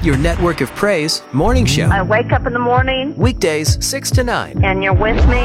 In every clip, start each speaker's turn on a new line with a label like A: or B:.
A: Your Network of Praise morning show.
B: I wake up in the morning.
A: Weekdays 6 to 9.
B: And you're with me.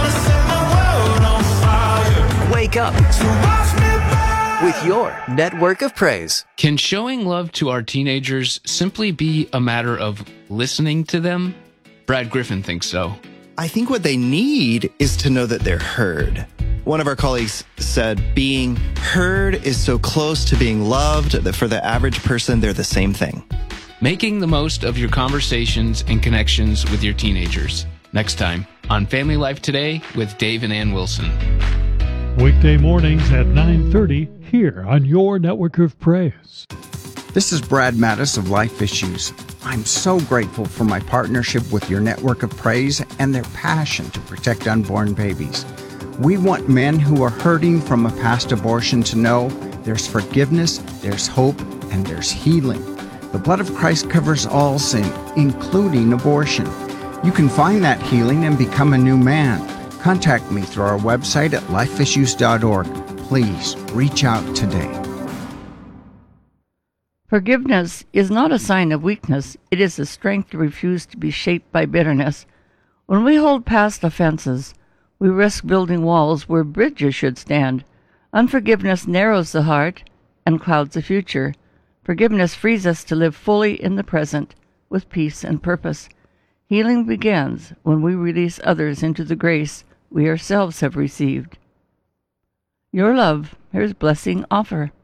A: Wake up with your Network of Praise.
C: Can showing love to our teenagers simply be a matter of listening to them? Brad Griffin thinks so.
D: I think what they need is to know that they're heard. One of our colleagues said being heard is so close to being loved that for the average person, they're the same thing.
C: Making the most of your conversations and connections with your teenagers. Next time on Family Life Today with Dave and Ann Wilson.
E: Weekday mornings at 9:30 here on your Network of Praise.
F: This is Brad Mattis of Life Issues. I'm so grateful for my partnership with your Network of Praise and their passion to protect unborn babies. We want men who are hurting from a past abortion to know there's forgiveness, there's hope, and there's healing. The blood of Christ covers all sin, including abortion. You can find that healing and become a new man. Contact me through our website at lifeissues.org. Please reach out today.
G: Forgiveness is not a sign of weakness. It is the strength to refuse to be shaped by bitterness. When we hold past offenses, we risk building walls where bridges should stand. Unforgiveness narrows the heart and clouds the future. Forgiveness frees us to live fully in the present with peace and purpose. Healing begins when we release others into the grace we ourselves have received. Your love, here's Blessing Offer.